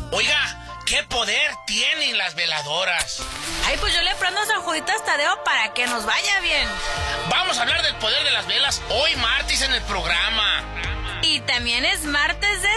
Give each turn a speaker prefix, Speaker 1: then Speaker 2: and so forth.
Speaker 1: Oiga, ¿qué poder tienen las veladoras?
Speaker 2: Ay, pues yo le prendo a San Juditas Tadeo para que nos vaya bien.
Speaker 1: Vamos a hablar del poder de las velas hoy martes en el programa.
Speaker 2: Y también es martes de